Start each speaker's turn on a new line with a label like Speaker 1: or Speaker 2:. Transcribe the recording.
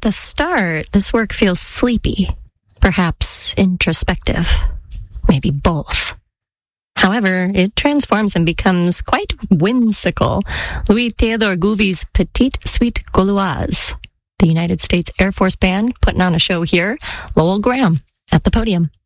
Speaker 1: the start, this work feels sleepy, perhaps introspective, maybe both. However, it transforms and becomes quite whimsical. Louis Theodore Gouvy's Petite Suite Gauloise. The United States Air Force Band putting on a show here. Lowell Graham at the podium.